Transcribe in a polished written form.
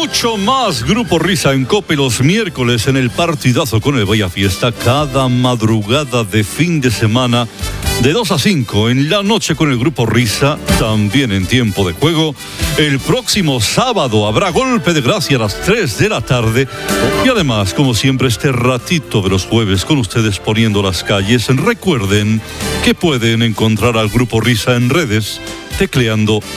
mucho más Grupo Risa en COPE los miércoles en el partidazo con el Vaya Fiesta, cada madrugada de fin de semana de 2 a 5 en la noche con el Grupo Risa, también en tiempo de juego. El próximo sábado habrá golpe de gracia a las 3 de la tarde y además, como siempre, este ratito de los jueves con ustedes poniendo las calles. Recuerden que pueden encontrar al Grupo Risa en redes tecleando